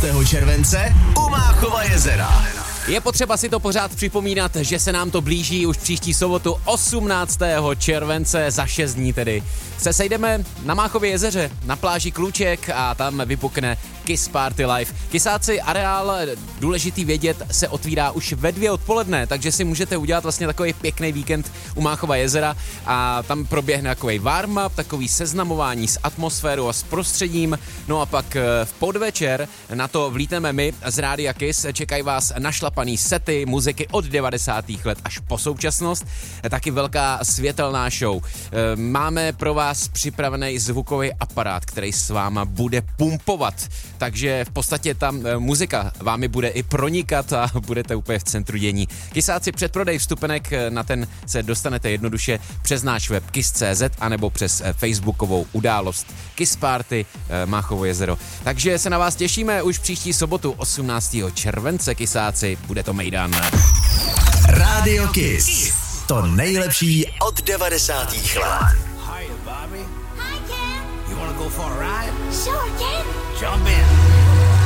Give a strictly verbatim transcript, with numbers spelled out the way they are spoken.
osmnáctého července u Máchova jezera. Je potřeba si to pořád připomínat, že se nám to blíží už příští sobotu osmnáctého července, za šest dní tedy. Se sejdeme na Máchově jezeře, na pláži Kluček a tam vypukne Kiss Party Live. Kisáci, areál, důležitý vědět, se otvírá už ve dvě odpoledne, takže si můžete udělat vlastně takový pěkný víkend u Máchova jezera a tam proběhne takový warm-up, takový seznamování s atmosférou a s prostředím. No a pak v podvečer na to vlítneme my z Rádia Kiss, čekají vás našlapaný sety, muziky od devadesátých let až po současnost, taky velká světelná show. Máme pro vás připravený zvukový aparát, který s váma bude pumpovat, takže v podstatě tam muzika vámi bude i pronikat a budete úplně v centru dění. Kisáci, předprodej vstupenek, na ten se dostanete jednoduše přes náš web kiss tečka cé zet anebo přes facebookovou událost Kiss Party Máchovo jezero. Takže se na vás těšíme už příští sobotu osmnáctého července, kisáci, bude to mejdan. Rádio Kiss. To nejlepší od devadesátých let. Hi, Bobby. Hi, Ken. You wanna go for a ride? Sure, Ken. Jump in.